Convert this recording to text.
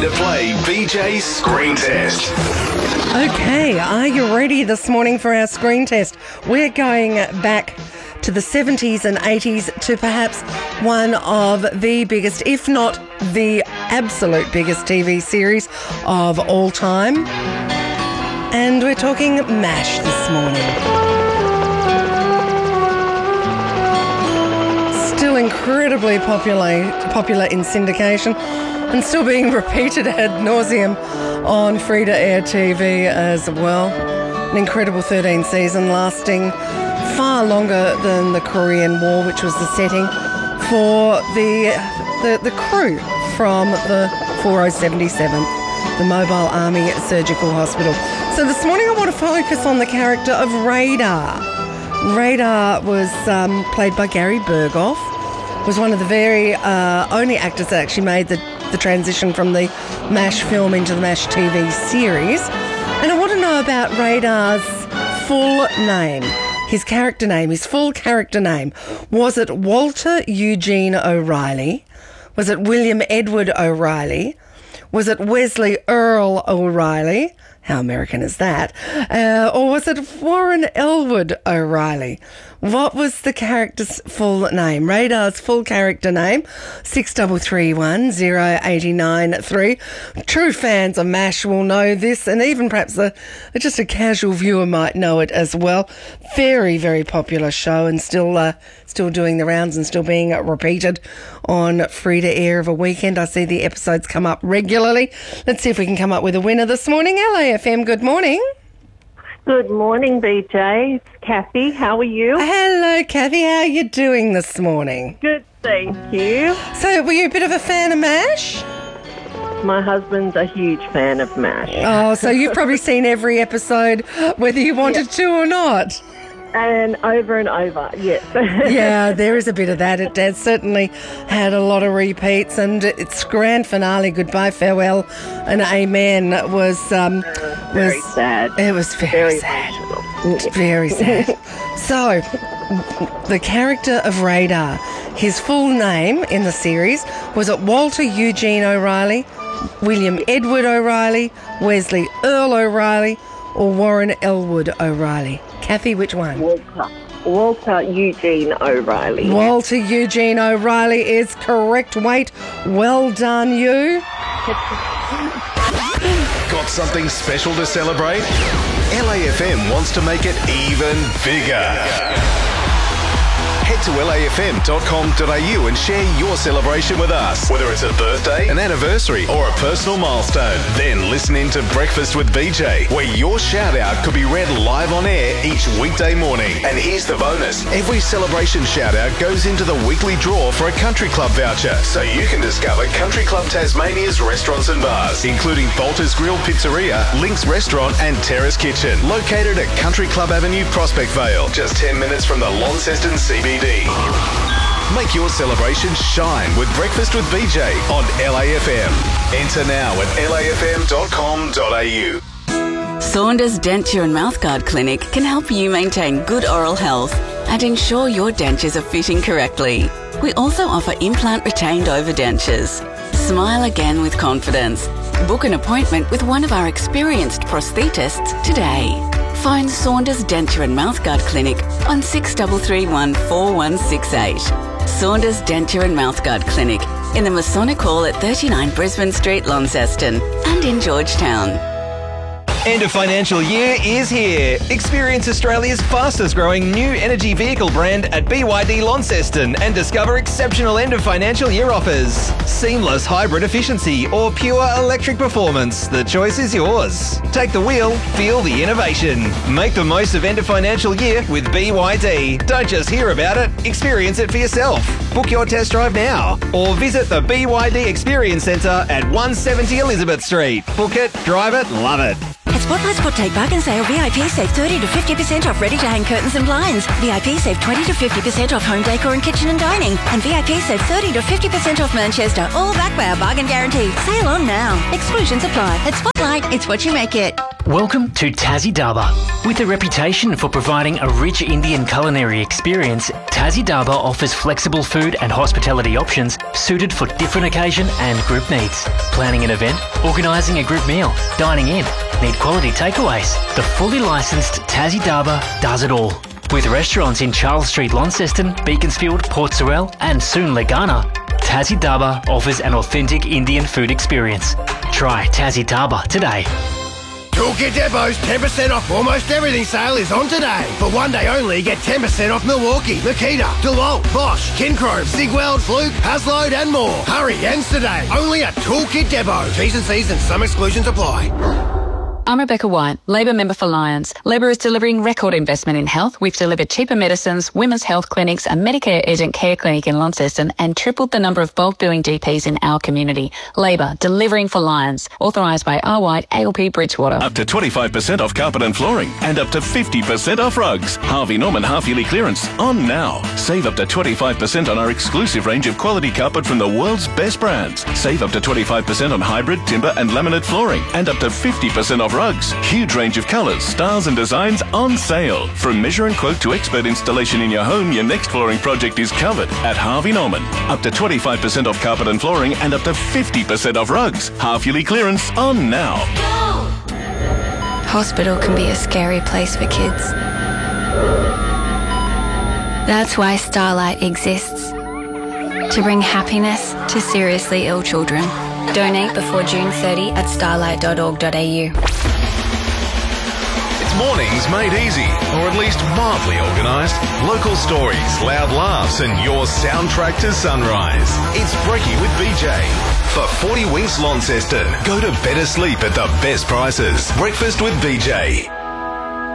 Time to play BJ's Screen Test. Okay, are you ready this morning for our screen test? We're going back to the 70s and 80s to perhaps one of the biggest, if not the absolute biggest TV series of all time. And we're talking MASH this morning. Still incredibly popular in syndication and still being repeated ad nauseum on free-to-air TV as well. An incredible 13 season lasting far longer than the Korean War, which was the setting for the crew from the 4077th, the Mobile Army Surgical Hospital. So this morning I want to focus on the character of Radar. Radar was played by Gary Burghoff, was one of the very only actors that actually made the transition from the MASH film into the MASH TV series. And I want to know about Radar's full name, his character name, his full character name. Was it Walter Eugene O'Reilly? Was it William Edward O'Reilly? Was it Wesley Earl O'Reilly? How American is that? Or was it Warren Elwood O'Reilly? What was the character's full name? Radar's full character name, 6331 0893. True fans of MASH will know this, and even perhaps just a casual viewer might know it as well. Very, very popular show, and still doing the rounds and still being repeated on free-to-air of a weekend. I see the episodes come up regularly. Let's see if we can come up with a winner this morning. LAFM, good morning. Good morning, BJ. It's Kathy. How are you? Hello, Kathy. How are you doing this morning? Good, thank you. So, were you a bit of a fan of MASH? My husband's a huge fan of MASH. Oh, so you've probably seen every episode, whether you wanted to or not. And over, yes. Yeah, there is a bit of that. It has certainly had a lot of repeats, and its grand finale, Goodbye, Farewell, and Amen, was very sad. It was very sad. Very sad. So, the character of Radar, his full name in the series, was it Walter Eugene O'Reilly, William Edward O'Reilly, Wesley Earl O'Reilly, or Warren Elwood O'Reilly? Kathy, which one? Walter Eugene O'Reilly. Walter Eugene O'Reilly is correct. Wait, well done, you. Got something special to celebrate? LAFM wants to make it even bigger. Head to lafm.com.au and share your celebration with us. Whether it's a birthday, an anniversary, or a personal milestone. Then listen in to Breakfast with BJ, where your shout-out could be read live on air each weekday morning. And here's the bonus. Every celebration shout-out goes into the weekly draw for a Country Club voucher, so you can discover Country Club Tasmania's restaurants and bars, including Bolter's Grill Pizzeria, Link's Restaurant and Terrace Kitchen, located at Country Club Avenue, Prospect Vale, just 10 minutes from the Launceston CBD. Make your celebration shine with Breakfast with BJ on LAFM. Enter now at lafm.com.au. Saunders Denture and Mouthguard Clinic can help you maintain good oral health and ensure your dentures are fitting correctly. We also offer implant retained overdentures. Smile again with confidence. Book an appointment with one of our experienced prosthetists today. Phone Saunders Denture and Mouthguard Clinic on 6331 4168. Saunders Denture and Mouthguard Clinic in the Masonic Hall at 39 Brisbane Street, Launceston, and in Georgetown. End of financial year is here. Experience Australia's fastest growing new energy vehicle brand at BYD Launceston and discover exceptional end of financial year offers. Seamless hybrid efficiency or pure electric performance. The choice is yours. Take the wheel, feel the innovation. Make the most of end of financial year with BYD. Don't just hear about it, experience it for yourself. Book your test drive now or visit the BYD Experience Centre at 170 Elizabeth Street. Book it, drive it, love it. At Spotlight Spot Take Bargain Sale, VIP save 30 to 50% off ready-to-hang curtains and blinds. VIP save 20 to 50% off home decor and kitchen and dining. And VIP save 30 to 50% off Manchester, all backed by our bargain guarantee. Sale on now. Exclusions apply. At Spotlight, it's what you make it. Welcome to Tassie Dhaba. With a reputation for providing a rich Indian culinary experience, Tassie Dhaba offers flexible food and hospitality options suited for different occasion and group needs. Planning an event, organising a group meal, dining in, need quality takeaways. The fully licensed Tassie Dhaba does it all. With restaurants in Charles Street, Launceston, Beaconsfield, Port Sorell and soon Legana, Tassie Dhaba offers an authentic Indian food experience. Try Tassie Dhaba today. Toolkit Depot's 10% off almost everything sale is on today. For one day only, get 10% off Milwaukee, Makita, DeWalt, Bosch, Kinchrome, Sigweld, Fluke, Hasload and more. Hurry, ends today. Only at Toolkit Depot. T's and C's and some exclusions apply. I'm Rebecca White, Labor member for Lions. Labor is delivering record investment in health. We've delivered cheaper medicines, women's health clinics, a Medicare urgent care clinic in Launceston and tripled the number of bulk billing GPs in our community. Labor, delivering for Lions. Authorised by R. White, ALP Bridgewater. Up to 25% off carpet and flooring and up to 50% off rugs. Harvey Norman half-yearly clearance on now. Save up to 25% on our exclusive range of quality carpet from the world's best brands. Save up to 25% on hybrid, timber and laminate flooring and up to 50% off rugs. Huge range of colours, styles and designs on sale. From measure and quote to expert installation in your home, your next flooring project is covered at Harvey Norman. Up to 25% off carpet and flooring and up to 50% off rugs. Half-yearly clearance on now. Hospital can be a scary place for kids. That's why Starlight exists. To bring happiness to seriously ill children. Donate before June 30 at starlight.org.au. It's mornings made easy, or at least mildly organised. Local stories, loud laughs, and your soundtrack to sunrise. It's Breaky with BJ. For 40 Winks Launceston, go to better sleep at the best prices. Breakfast with BJ.